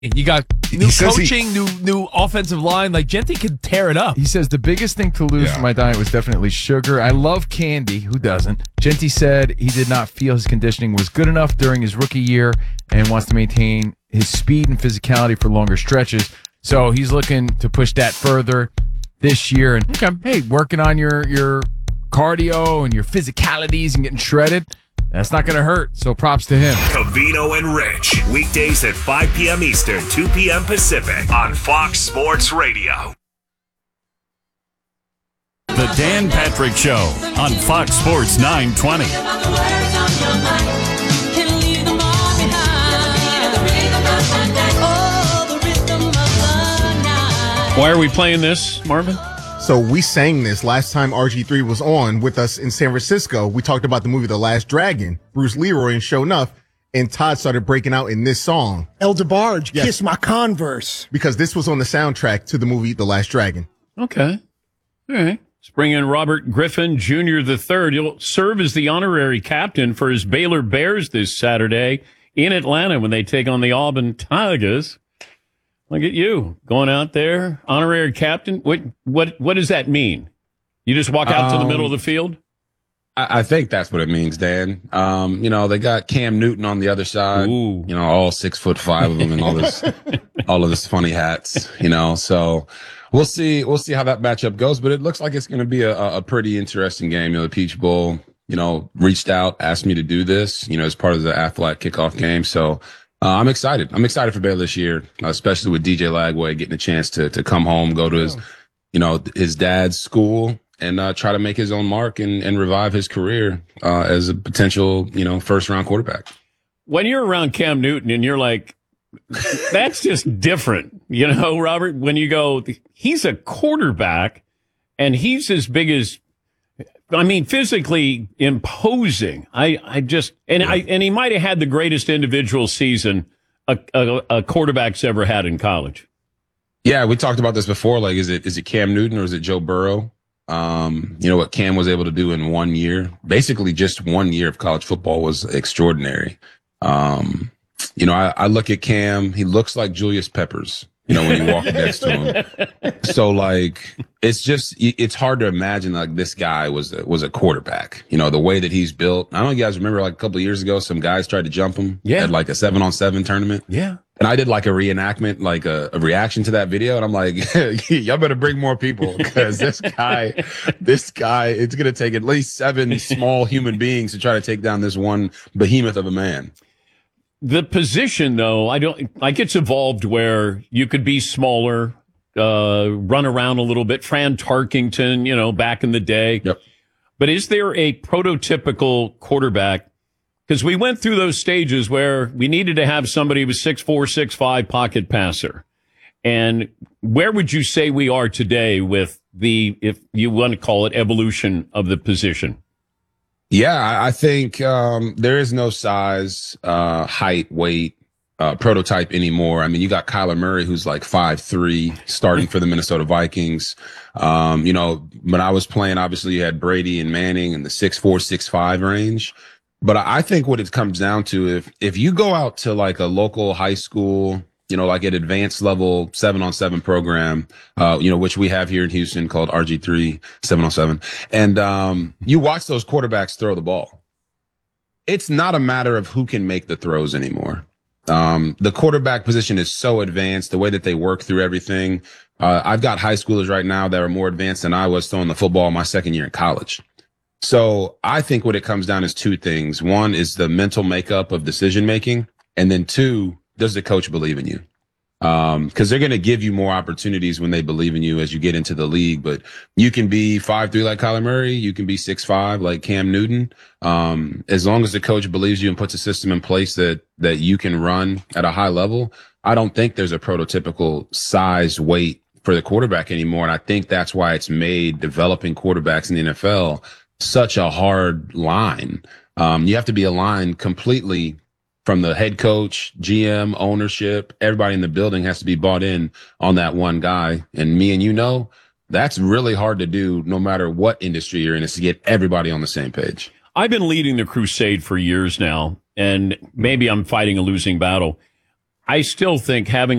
You got new coaching, new offensive line. Like, Gentry could tear it up. He says the biggest thing to lose from my diet was definitely sugar. I love candy. Who doesn't? Gentry said he did not feel his conditioning was good enough during his rookie year and wants to maintain his speed and physicality for longer stretches. So he's looking to push that further this year. And, hey, working on your cardio and your physicalities and getting shredded. That's not going to hurt, so props to him. Covino and Rich, weekdays at 5 p.m. Eastern, 2 p.m. Pacific on Fox Sports Radio. The Dan Patrick Show on Fox Sports 920. Why are we playing this, Marvin? So we sang this last time RG3 was on with us in San Francisco. We talked about the movie The Last Dragon, Bruce Leroy, and sure enough, and Todd started breaking out in this song. El DeBarge, Kiss My Converse. Because this was on the soundtrack to the movie The Last Dragon. Okay. All right. Let's bring in Robert Griffin Jr. III. He'll serve as the honorary captain for his Baylor Bears this Saturday in Atlanta when they take on the Auburn Tigers. Look at you going out there, honorary captain. What does that mean? You just walk out to the middle of the field? I think that's what it means, Dan. They got Cam Newton on the other side. Ooh. All 6'5" of them and all of this funny hats. So we'll see how that matchup goes. But it looks like it's going to be a pretty interesting game. The Peach Bowl, reached out, asked me to do this, as part of the Aflac kickoff game. So. I'm excited. I'm excited for Baylor this year, especially with DJ Lagway getting a chance to come home, go to his dad's school and try to make his own mark and revive his career as a potential, first round quarterback. When you're around Cam Newton and you're like, that's just different, Robert, when you go, he's a quarterback and he's as big as, physically imposing. And he might have had the greatest individual season a quarterback's ever had in college. Yeah, we talked about this before. Like, is it Cam Newton or is it Joe Burrow? What Cam was able to do in 1 year, basically just 1 year of college football was extraordinary. I look at Cam, he looks like Julius Peppers. When you walk next to him. So it's hard to imagine like this guy was a quarterback, the way that he's built. I don't know if you guys remember like a couple of years ago, some guys tried to jump him at like a 7-on-7 tournament. Yeah. And I did like a reenactment, like a reaction to that video. And I'm like, y'all better bring more people because this guy, it's going to take at least 7 small human beings to try to take down this one behemoth of a man. The position, though, it's evolved where you could be smaller, run around a little bit. Fran Tarkington, back in the day. Yep. But is there a prototypical quarterback? Because we went through those stages where we needed to have somebody who was 6'4", 6'5", pocket passer. And where would you say we are today with if you want to call it, evolution of the position? Yeah, I think there is no size, height, weight, prototype anymore. You got Kyler Murray, who's like 5'3", starting for the Minnesota Vikings. When I was playing, obviously you had Brady and Manning in the 6'4", 6'5" range. But I think what it comes down to, if you go out to like a local high school, like an advanced level 7-on-7 program, which we have here in Houston called RG3 7-on-7. And, you watch those quarterbacks throw the ball. It's not a matter of who can make the throws anymore. The quarterback position is so advanced, the way that they work through everything. I've got high schoolers right now that are more advanced than I was throwing the football my second year in college. So I think what it comes down is 2 things. One is the mental makeup of decision making. And then 2, does the coach believe in you? Because they're going to give you more opportunities when they believe in you as you get into the league. But you can be 5'3" like Kyler Murray. You can be 6'5" like Cam Newton. As long as the coach believes you and puts a system in place that you can run at a high level, I don't think there's a prototypical size, weight for the quarterback anymore. And I think that's why it's made developing quarterbacks in the NFL such a hard line. You have to be aligned completely from the head coach, GM, ownership. Everybody in the building has to be bought in on that one guy. And me and that's really hard to do no matter what industry you're in, is to get everybody on the same page. I've been leading the crusade for years now, and maybe I'm fighting a losing battle. I still think having